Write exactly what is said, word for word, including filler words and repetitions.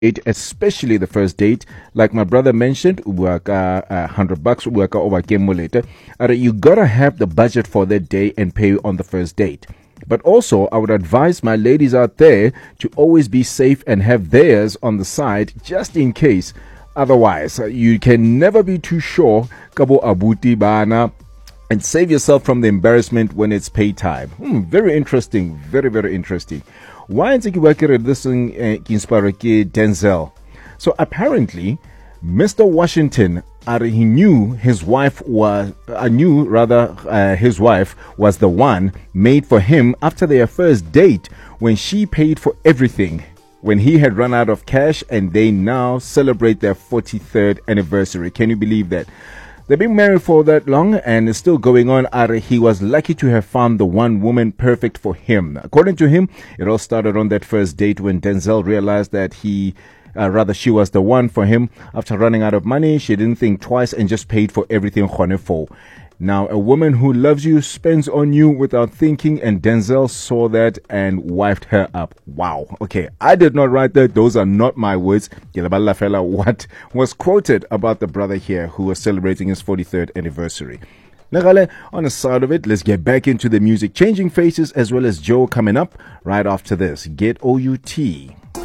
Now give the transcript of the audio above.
date, especially the first date. Like my brother mentioned, ubuaka a hundred bucks, ubuaka over later. You gotta have the budget for that day and pay on the first date. But also, I would advise my ladies out there to always be safe and have theirs on the side just in case. Otherwise, uh, you can never be too sure. Kabo abuti bana. And save yourself from the embarrassment when it's pay time. Hmm, very interesting. Very, very interesting. Why is it this thing inspired Denzel? So apparently, Mister Washington, uh, he knew his wife was, I uh, knew rather, uh, his wife was the one made for him after their first date when she paid for everything when he had run out of cash, and they now celebrate their forty-third anniversary. Can you believe that? They've been married for that long and it's still going on. He was lucky to have found the one woman perfect for him. According to him, it all started on that first date when Denzel realized that he, uh, rather she was the one for him. After running out of money, she didn't think twice and just paid for everything for. Now, a woman who loves you spends on you without thinking, and Denzel saw that and wiped her up. Wow. Okay, I did not write that. Those are not my words. What was quoted about the brother here who was celebrating his forty-third anniversary. Nagale, on the side of it, let's get back into the music. Changing Faces as well as Joe coming up right after this. Get O U T.